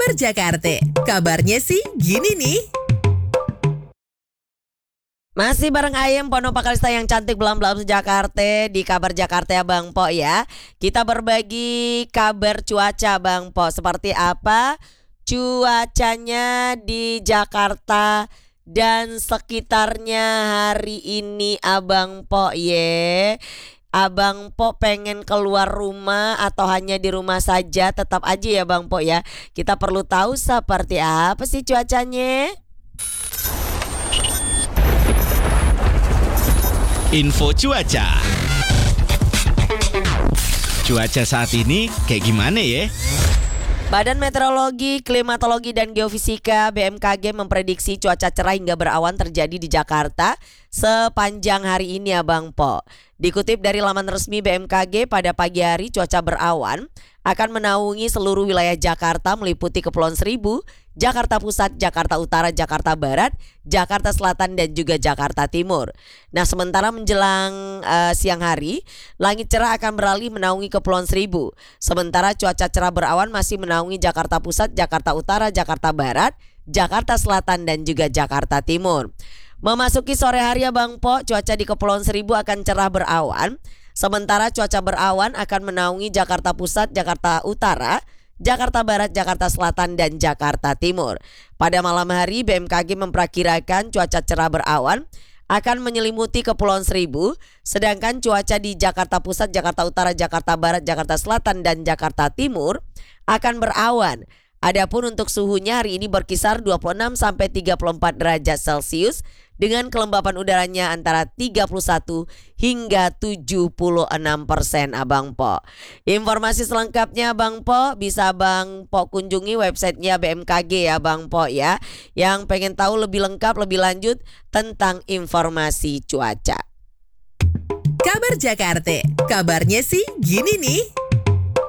Kabar Jakarta. Kabarnya sih gini nih. Masih bareng Ayem Pono Pakalista yang cantik belam-belam Jakarta di Kabar Jakarta ya Bang Po ya. Kita berbagi kabar cuaca Bang Po. Seperti apa cuacanya di Jakarta dan sekitarnya hari ini Abang Po ye. Abang Po pengen keluar rumah atau hanya di rumah saja, tetap aja ya Bang Po ya. Kita perlu tahu seperti apa sih cuacanya. Info cuaca. Cuaca saat ini kayak gimana ya? Badan Meteorologi, Klimatologi, dan Geofisika BMKG memprediksi cuaca cerah hingga berawan terjadi di Jakarta sepanjang hari ini Abang Po. Dikutip dari laman resmi BMKG, pada pagi hari cuaca berawan akan menaungi seluruh wilayah Jakarta meliputi Kepulauan Seribu, Jakarta Pusat, Jakarta Utara, Jakarta Barat, Jakarta Selatan, dan juga Jakarta Timur. Nah, sementara menjelang siang hari, langit cerah akan beralih menaungi Kepulauan Seribu. Sementara cuaca cerah berawan masih menaungi Jakarta Pusat, Jakarta Utara, Jakarta Barat, Jakarta Selatan, dan juga Jakarta Timur. Memasuki sore hari ya Bang Po, cuaca di Kepulauan Seribu akan cerah berawan. Sementara cuaca berawan akan menaungi Jakarta Pusat, Jakarta Utara, Jakarta Barat, Jakarta Selatan, dan Jakarta Timur. Pada malam hari BMKG memperkirakan cuaca cerah berawan akan menyelimuti Kepulauan Seribu, sedangkan cuaca di Jakarta Pusat, Jakarta Utara, Jakarta Barat, Jakarta Selatan, dan Jakarta Timur akan berawan. Adapun untuk suhunya hari ini berkisar 26 sampai 34 derajat Celcius dengan kelembapan udaranya antara 31 hingga 76% Abang Po. Informasi selengkapnya Abang Po bisa Abang Po kunjungi websitenya BMKG ya Bang Po ya. Yang pengen tahu lebih lengkap lebih lanjut tentang informasi cuaca. Kabar Jakarta. Kabarnya sih gini nih.